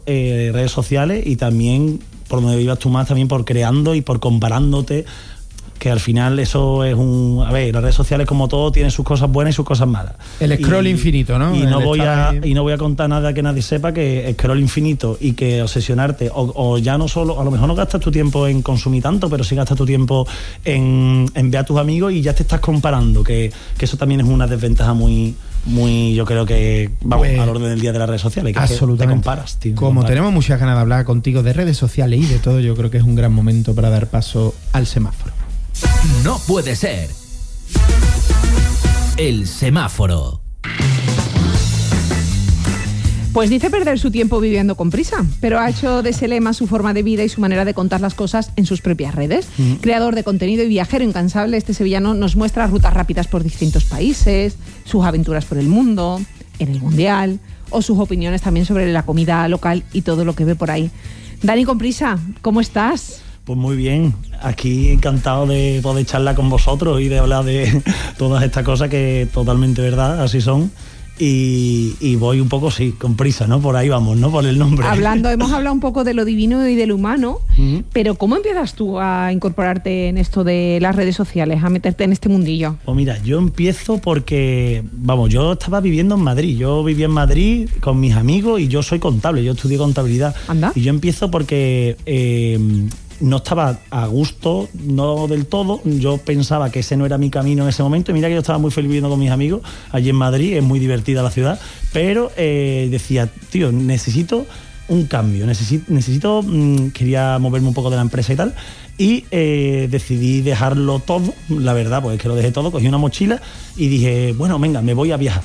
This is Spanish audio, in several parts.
redes sociales y también por donde vivas tú más, también por creando y por comparándote, que al final eso es un... A ver, las redes sociales como todo tienen sus cosas buenas y sus cosas malas. El scroll infinito, ¿no? Y no voy a contar nada que nadie sepa, que el scroll infinito y que obsesionarte, o ya no solo, a lo mejor no gastas tu tiempo en consumir tanto, pero sí gastas tu tiempo en ver a tus amigos y ya te estás comparando, que eso también es una desventaja muy, yo creo que vamos al orden del día de las redes sociales, que absolutamente. Te comparas, tío. Como tenemos muchas ganas de hablar contigo de redes sociales y de todo, yo creo que es un gran momento para dar paso al semáforo. No puede ser. El semáforo. Pues dice perder su tiempo viviendo con prisa, pero ha hecho de ese lema su forma de vida y su manera de contar las cosas en sus propias redes. Creador de contenido y viajero incansable, este sevillano nos muestra rutas rápidas por distintos países, sus aventuras por el mundo, en el mundial, o sus opiniones también sobre la comida local y todo lo que ve por ahí. Dani Comprisa, ¿cómo estás? Pues muy bien, aquí encantado de poder charlar con vosotros y de hablar de todas estas cosas que totalmente verdad, así son. Y voy un poco, sí, con prisa, ¿no? Por ahí vamos, ¿no? Por el nombre. Hemos hablado un poco de lo divino y de lo humano, pero ¿cómo empiezas tú a incorporarte en esto de las redes sociales, a meterte en este mundillo? Pues mira, yo empiezo porque, vamos, yo estaba viviendo en Madrid. Yo vivía en Madrid con mis amigos y yo soy contable, yo estudié contabilidad. ¿Anda? Y yo empiezo porque... no estaba a gusto, no del todo. Yo pensaba que ese no era mi camino en ese momento. Y mira que yo estaba muy feliz viviendo con mis amigos allí en Madrid, es muy divertida la ciudad. Pero decía, tío, necesito un cambio, necesito quería moverme un poco de la empresa y tal. Y decidí dejarlo todo, la verdad, pues es que lo dejé todo, cogí una mochila y dije, bueno, venga, me voy a viajar.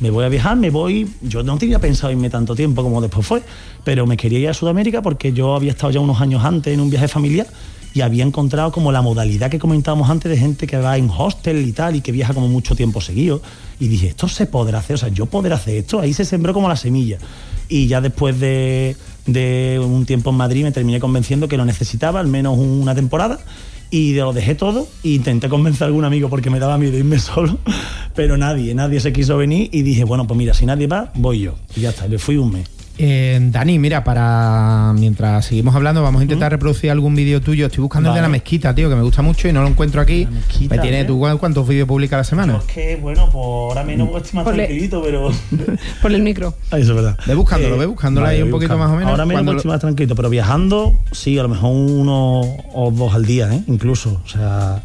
Yo no tenía pensado irme tanto tiempo como después fue, pero me quería ir a Sudamérica porque yo había estado ya unos años antes en un viaje familiar y había encontrado como la modalidad que comentábamos antes de gente que va en hostel y tal y que viaja como mucho tiempo seguido, y dije, esto se podrá hacer, o sea, yo podré hacer esto. Ahí se sembró como la semilla y ya después de un tiempo en Madrid me terminé convenciendo que lo necesitaba, al menos una temporada. Y lo dejé todo e intenté convencer a algún amigo porque me daba miedo irme solo, pero nadie se quiso venir y dije, bueno, pues mira, si nadie va, voy yo. Y ya está, me fui un mes. Dani, mira, mientras seguimos hablando, vamos a intentar reproducir algún vídeo tuyo. Estoy buscando el de la mezquita, tío, que me gusta mucho y no lo encuentro aquí. Mezquita, ¿tú cuántos vídeos publicas a la semana? Yo es que, bueno, pues ahora menos porque estoy más tranquilito, pero... Por el micro. Eso es verdad. Ve buscándolo vale, ahí un poquito más o menos. Ahora menos porque estoy más tranquilito, pero viajando, sí, a lo mejor 1 o 2 al día, incluso. O sea...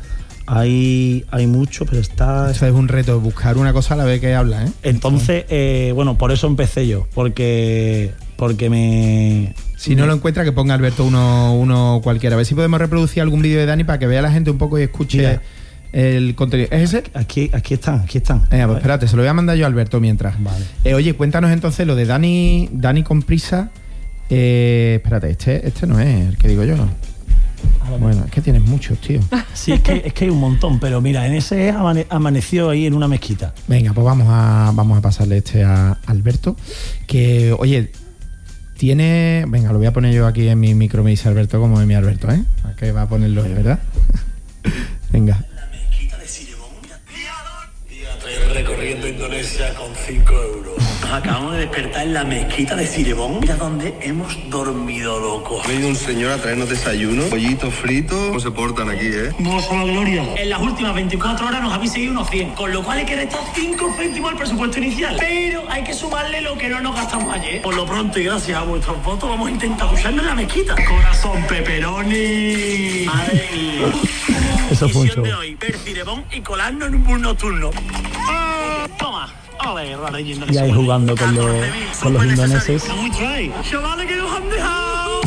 Hay mucho, pero está... Eso es un reto, buscar una cosa a la vez que habla, ¿eh? Entonces, bueno, por eso empecé yo, porque me... Si no lo encuentra, que ponga Alberto uno cualquiera. A ver si podemos reproducir algún vídeo de Dani para que vea la gente un poco y escuche. Mira, el contenido. ¿Es ese? Aquí están. Venga, pues espérate, se lo voy a mandar yo a Alberto mientras. Vale. Oye, cuéntanos entonces lo de Dani Comprisa. Espérate, este no es el que digo yo. Bueno, es que tienes muchos, tío. Sí, es que hay un montón, pero mira, en ese amaneció ahí en una mezquita. Venga, pues vamos a pasarle a Alberto, que, oye, tiene... Venga, lo voy a poner yo aquí en mi micro, me dice Alberto, como es mi Alberto, ¿eh? Que va a ponerlo ahí, ¿verdad? Venga. La mezquita de Cirebón. Día 3 recorriendo Indonesia con 5 euros. Nos acabamos de despertar en la mezquita de Cirebón. Mira dónde hemos dormido, loco. Ha venido un señor a traernos desayuno, pollito frito. ¿Cómo se portan aquí, Vamos a la gloria. En las últimas 24 horas nos habéis seguido unos 100, con lo cual hay que restar 5 céntimos al presupuesto inicial. Pero hay que sumarle lo que no nos gastamos ayer. Por lo pronto y gracias a vuestros votos vamos a intentar usarlo en la mezquita. Corazón pepperoni. Madre mía. Eso fue un show. De hoy, ver Cirebón y colarnos en un bus nocturno. Toma. Y ahí jugando con los indoneses. Chavales, que nos han dejado.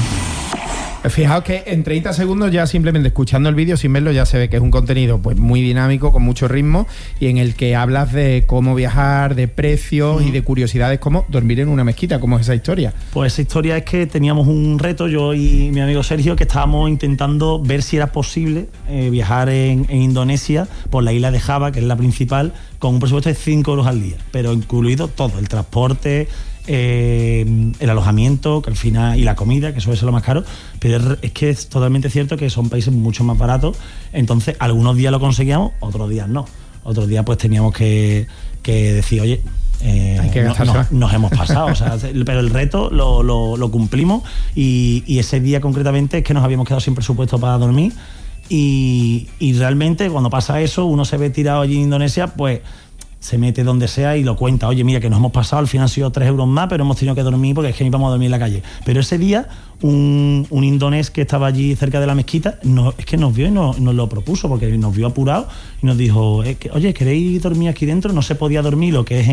Fijaos que en 30 segundos ya simplemente escuchando el vídeo sin verlo ya se ve que es un contenido pues muy dinámico, con mucho ritmo y en el que hablas de cómo viajar, de precios y de curiosidades como dormir en una mezquita. ¿Cómo es esa historia? Pues esa historia es que teníamos un reto, yo y mi amigo Sergio, que estábamos intentando ver si era posible viajar en Indonesia por la isla de Java, que es la principal, con un presupuesto de 5 euros al día, pero incluido todo, el transporte, el alojamiento, que al final, y la comida, que suele ser lo más caro, pero es que es totalmente cierto que son países mucho más baratos. Entonces algunos días lo conseguíamos, otros días no. Otros días pues teníamos que decir, oye, hay que gastarse. nos hemos pasado, o sea, pero el reto lo cumplimos y ese día concretamente es que nos habíamos quedado sin presupuesto para dormir y realmente cuando pasa eso, uno se ve tirado allí en Indonesia, pues se mete donde sea y lo cuenta. Oye, mira, que nos hemos pasado, al final han sido 3 euros más, pero hemos tenido que dormir porque es que no íbamos a dormir en la calle. Pero ese día, un indonés que estaba allí cerca de la mezquita, es que nos vio y nos lo propuso, porque nos vio apurado y nos dijo, oye, ¿queréis dormir aquí dentro? No se podía dormir lo que es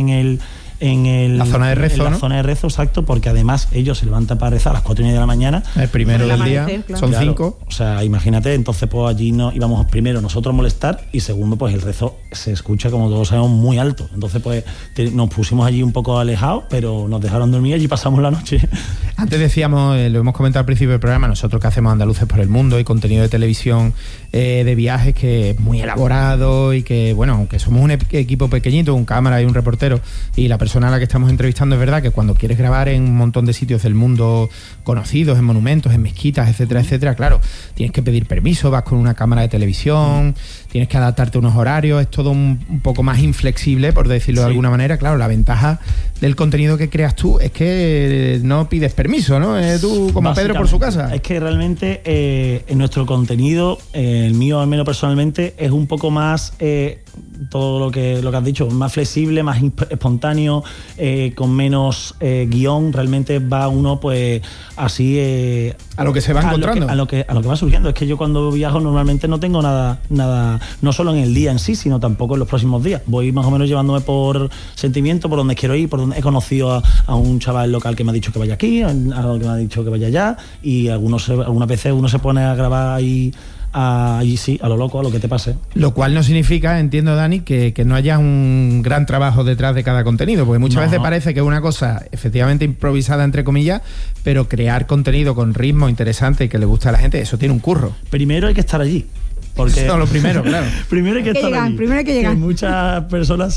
la zona de rezo, en la zona de rezo, exacto, porque además ellos se levantan para rezar a las 4:30 de la mañana. El primero del día, claro. Son 5. O sea, imagínate, entonces pues allí íbamos primero nosotros a molestar y segundo, pues el rezo se escucha, como todos sabemos, muy alto. Entonces pues nos pusimos allí un poco alejados, pero nos dejaron dormir y allí pasamos la noche. Antes decíamos, lo hemos comentado al principio del programa, nosotros que hacemos Andaluces por el Mundo y contenido de televisión de viajes que es muy elaborado y que, bueno, aunque somos un equipo pequeñito, un cámara y un reportero, y la persona a la que estamos entrevistando es verdad que cuando quieres grabar en un montón de sitios del mundo conocidos, en monumentos, en mezquitas, etcétera, etcétera, claro, tienes que pedir permiso, vas con una cámara de televisión, tienes que adaptarte a unos horarios, es todo un poco más inflexible, por decirlo de alguna manera. Claro, la ventaja del contenido que creas tú es que no pides permiso, ¿no? Tú como Pedro por su casa. Es que realmente en nuestro contenido, el mío al menos personalmente, es un poco más todo lo que has dicho, más flexible, más espontáneo, con menos guión. Realmente va uno pues así a lo que se va encontrando, a lo que va surgiendo. Es que yo cuando viajo normalmente no tengo nada, no solo en el día en sí, sino tampoco en los próximos días. Voy más o menos llevándome por sentimiento, por donde quiero ir, por donde he conocido a un chaval local que me ha dicho que vaya aquí, a otro que me ha dicho que vaya allá, y algunas veces uno se pone a grabar ahí sí, a lo loco, a lo que te pase. Lo cual no significa, entiendo, Dani, que no haya un gran trabajo detrás de cada contenido, porque muchas veces parece que es una cosa efectivamente improvisada, entre comillas, pero crear contenido con ritmo interesante y que le gusta a la gente, eso tiene un curro. Primero hay que estar allí. Porque eso es lo primero, claro. Primero hay que estar allí. Primero hay que llegar. Muchas personas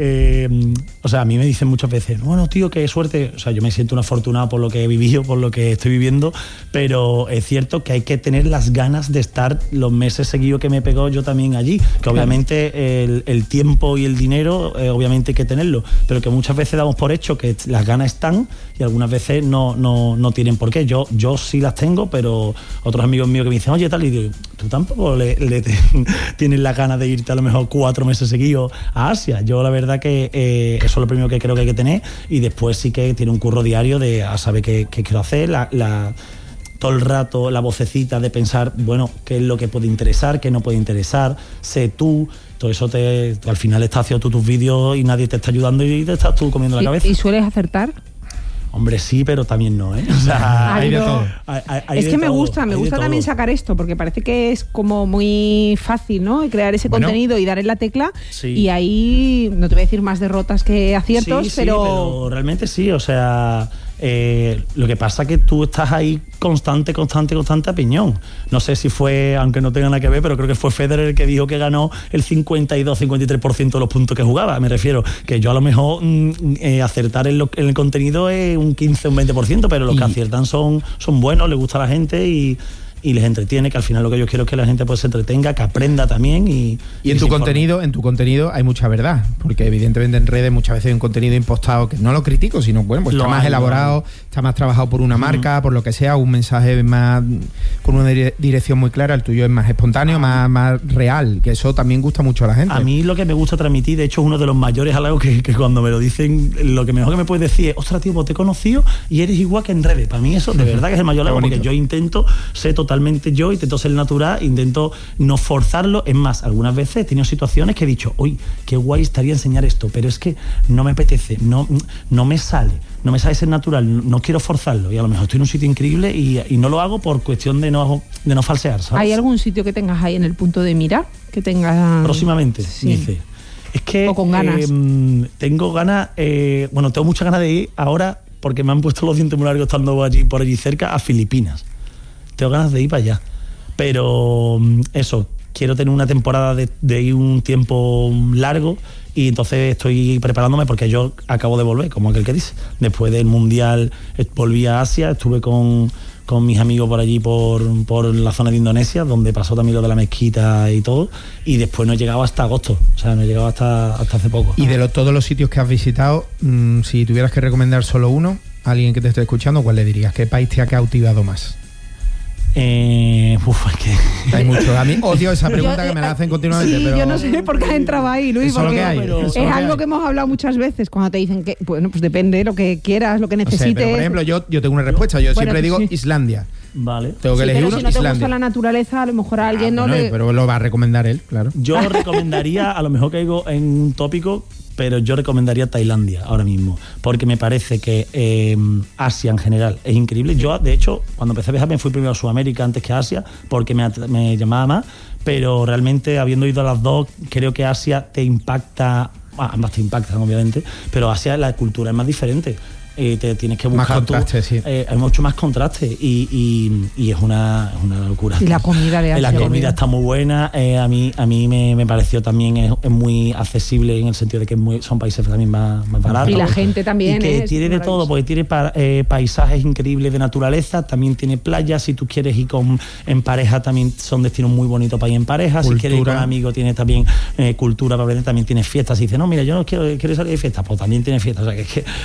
o sea, a mí me dicen muchas veces, bueno, tío, qué suerte. O sea, yo me siento un afortunado por lo que he vivido, por lo que estoy viviendo, pero es cierto que hay que tener las ganas de estar los meses seguidos que me pegó yo también allí. Que obviamente el tiempo y el dinero, obviamente hay que tenerlo, pero que muchas veces damos por hecho que las ganas están y algunas veces no tienen por qué. Yo sí las tengo, pero otros amigos míos que me dicen, oye, tal, y digo, tú tampoco tienes la ganas de irte a lo mejor 4 meses seguidos a Asia. Yo la verdad que eso es lo primero que creo que hay que tener, y después sí que tiene un curro diario de a saber qué quiero hacer, todo el rato la vocecita de pensar, bueno, qué es lo que puede interesar, qué no puede interesar, sé tú. Todo eso al final estás haciendo tú tus vídeos y nadie te está ayudando y te estás tú comiendo la cabeza. ¿Y sueles acertar? Hombre, sí, pero también no, ¿eh? O sea, hay de todo. Es que me gusta también sacar esto, porque parece que es como muy fácil, ¿no? Crear ese contenido y dar en la tecla, y ahí, no te voy a decir más derrotas que aciertos, sí, pero realmente sí, o sea, lo que pasa es que tú estás ahí constante a piñón. No sé si fue, aunque no tenga nada que ver, pero creo que fue Federer el que dijo que ganó el 52-53% de los puntos que jugaba. Me refiero que yo a lo mejor acertar en el contenido es un 15 o un 20%, pero los que aciertan son buenos, les gusta a la gente y les entretiene, que al final lo que yo quiero es que la gente pues se entretenga, que aprenda también y en tu contenido hay mucha verdad, porque evidentemente en redes muchas veces hay un contenido impostado que no lo critico, sino bueno, pues está más elaborado, está más trabajado por una marca, por lo que sea, un mensaje más con una dirección muy clara. El tuyo es más espontáneo, más real, que eso también gusta mucho a la gente. A mí lo que me gusta transmitir, de hecho, es uno de los mayores halagos que cuando me lo dicen, lo que mejor que me puedes decir es, ostras, tío, pues te he conocido y eres igual que en redes. Para mí eso de verdad que es el mayor halago, porque yo intento ser totalmente yo, intento ser natural, intento no forzarlo. Es más, algunas veces he tenido situaciones que he dicho, uy, qué guay estaría enseñar esto, pero es que no me apetece, no me sale ser natural, no quiero forzarlo, y a lo mejor estoy en un sitio increíble y no lo hago por cuestión de no falsear, ¿sabes? ¿Hay algún sitio que tengas ahí en el punto de mira? Que tengas... Próximamente, sí. Dice. Es que... O con ganas. Tengo ganas, tengo muchas ganas de ir ahora, porque me han puesto los dientes muy largos estando por allí cerca, a Filipinas. Tengo ganas de ir para allá, pero eso, quiero tener una temporada de ir un tiempo largo, y entonces estoy preparándome porque yo acabo de volver, como aquel que dice, después del Mundial volví a Asia, estuve con con mis amigos por allí, por la zona de Indonesia, donde pasó también lo de la mezquita y todo, y después no he llegado hasta agosto, o sea, no he llegado hasta hace poco. Y de todos los sitios que has visitado, si tuvieras que recomendar solo uno, a alguien que te esté escuchando, ¿cuál le dirías? ¿Qué país te ha cautivado más? Es que hay mucho. A mí odio esa pregunta que me la hacen continuamente. Sí, pero yo no sé por qué has entrado ahí, Luis, eso porque es, es algo que hemos hablado muchas veces cuando te dicen que, bueno, pues depende lo que quieras, lo que necesites. No sé, pero por ejemplo, yo tengo una respuesta. Yo siempre digo Islandia. Vale. Tengo que elegir pero uno, si no te Islandia. gusta la naturaleza, a lo mejor a alguien no le... Pero lo va a recomendar él, claro. Yo recomendaría, a lo mejor caigo en un tópico, pero yo recomendaría Tailandia ahora mismo, porque me parece que Asia en general es increíble. Yo, de hecho, cuando empecé a viajar me fui primero a Sudamérica antes que a Asia, porque me llamaba más, pero realmente, habiendo ido a las dos, creo que Asia te impacta, ambas te impactan obviamente, pero Asia, la cultura es más diferente. Te tienes que buscar más contraste, sí. Hay mucho más contraste y es una locura. Y la comida de Asia. La comida está muy buena. A mí me pareció también es muy accesible, en el sentido de que son países también más baratos. Y la gente también. Y que tiene de todo, porque tiene paisajes increíbles de naturaleza, también tiene playas. Si tú quieres ir en pareja, también son destinos muy bonitos para ir en pareja. Cultura. Si quieres ir con amigos, tiene también cultura, probablemente también tiene fiestas. Si dices, no, mira, yo no quiero salir de fiestas, pues también tiene fiestas. O sea, que es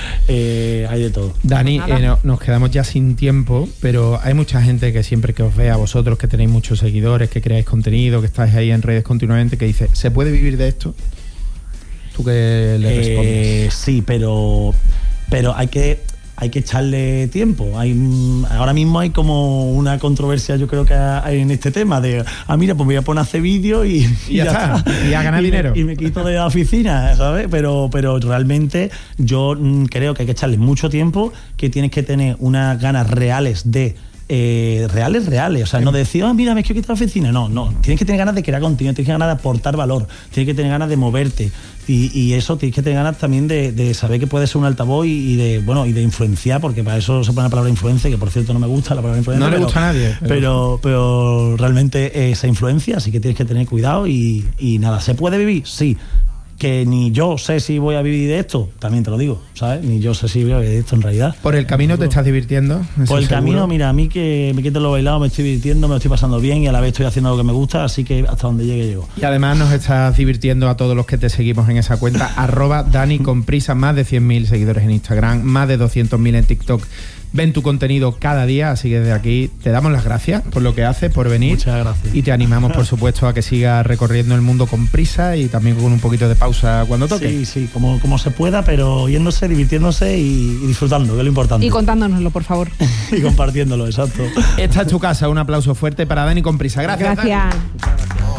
que hay de todo. Dani, nos quedamos ya sin tiempo, pero hay mucha gente que siempre que os ve a vosotros, que tenéis muchos seguidores, que creáis contenido, que estáis ahí en redes continuamente, que dice, ¿se puede vivir de esto? ¿Tú qué le respondes? Sí, pero hay que echarle tiempo. Ahora mismo hay como una controversia, yo creo que hay en este tema de, mira, pues voy a poner a hacer vídeos y ya está. Y a ganar dinero. Y me quito de la oficina, ¿sabes? Pero realmente yo creo que hay que echarle mucho tiempo, que tienes que tener unas ganas reales de... reales, o sea, no decir, mira, me quiero quitar la oficina, no, tienes que tener ganas de crear contenido, tienes que tener ganas de aportar valor, tienes que tener ganas de moverte y eso, tienes que tener ganas también de saber que puedes ser un altavoz y de influenciar, porque para eso se pone la palabra influencia, que por cierto no me gusta la palabra influencia, no le gusta a nadie, pero realmente esa influencia, así que tienes que tener cuidado y nada, ¿se puede vivir? Sí. Que ni yo sé si voy a vivir de esto, también te lo digo, ¿sabes? Ni yo sé si voy a vivir de esto en realidad. ¿Por el camino te estás divirtiendo? Por el camino, mira, a mí que me quiten lo bailado, me estoy divirtiendo, me lo estoy pasando bien y a la vez estoy haciendo lo que me gusta, así que hasta donde llegue llego. Y además nos estás divirtiendo a todos los que te seguimos en esa cuenta, @Dani con prisa, más de 100.000 seguidores en Instagram, más de 200.000 en TikTok. Ven tu contenido cada día, así que desde aquí te damos las gracias por lo que haces, por venir. Muchas gracias. Y te animamos, por supuesto, a que sigas recorriendo el mundo con prisa y también con un poquito de pausa cuando toque. Sí, como se pueda, pero yéndose, divirtiéndose y disfrutando, que es lo importante. Y contándonoslo, por favor. Y compartiéndolo, exacto. Esta es tu casa, un aplauso fuerte para Dani con prisa. Gracias. Gracias.